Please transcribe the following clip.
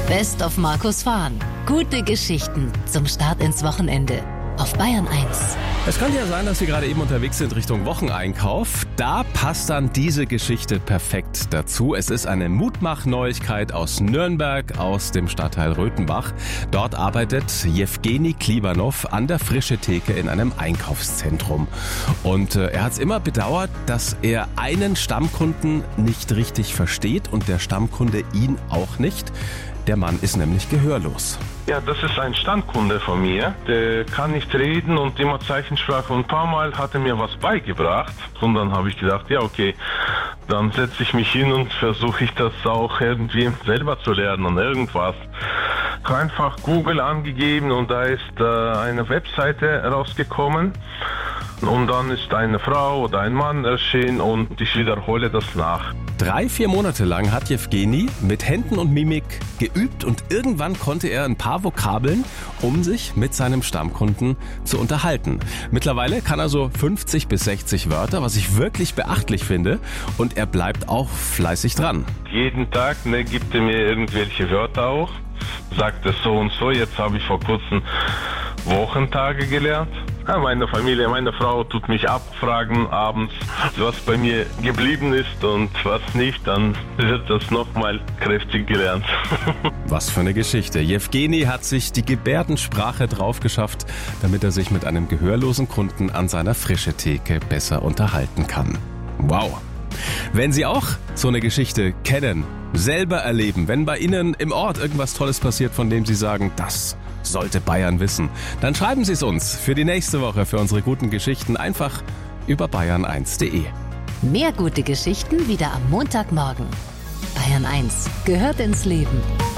Best of Markus Fahn. Gute Geschichten zum Start ins Wochenende. Auf Bayern 1. Es kann ja sein, dass Sie gerade eben unterwegs sind Richtung Wocheneinkauf. Da passt dann diese Geschichte perfekt dazu. Es ist eine Mutmach-Neuigkeit aus Nürnberg, aus dem Stadtteil Röthenbach. Dort arbeitet Jewgeni Klibanov an der Frische Theke in einem Einkaufszentrum. Und er hat es immer bedauert, dass er einen Stammkunden nicht richtig versteht und der Stammkunde ihn auch nicht. Der Mann ist nämlich gehörlos. Ja, das ist ein Stammkunde von mir. Der kann nicht reden und immer Zeichensprache. Und ein paar Mal hat er mir was beigebracht. Und dann habe ich gedacht, ja okay, dann setze ich mich hin und versuche ich das auch irgendwie selber zu lernen und irgendwas. Einfach Google angegeben und da ist eine Webseite rausgekommen. Und dann ist eine Frau oder ein Mann erschienen und ich wiederhole das nach. 3-4 Monate lang hat Jewgeni mit Händen und Mimik geübt und irgendwann konnte er ein paar Vokabeln, um sich mit seinem Stammkunden zu unterhalten. Mittlerweile kann er so 50 bis 60 Wörter, was ich wirklich beachtlich finde, und er bleibt auch fleißig dran. Jeden Tag gibt er mir irgendwelche Wörter auch, sagt es so und so. Jetzt habe ich vor kurzem Wochentage gelernt. Ja, meine Familie, meine Frau tut mich abfragen abends, was bei mir geblieben ist und was nicht, dann wird das nochmal kräftig gelernt. Was für eine Geschichte. Jewgeni hat sich die Gebärdensprache drauf geschafft, damit er sich mit einem gehörlosen Kunden an seiner Frische Theke besser unterhalten kann. Wow! Wenn Sie auch so eine Geschichte kennen, selber erleben, wenn bei Ihnen im Ort irgendwas Tolles passiert, von dem Sie sagen, das sollte Bayern wissen, dann schreiben Sie es uns für die nächste Woche für unsere guten Geschichten einfach über bayern1.de. Mehr gute Geschichten wieder am Montagmorgen. Bayern 1 gehört ins Leben.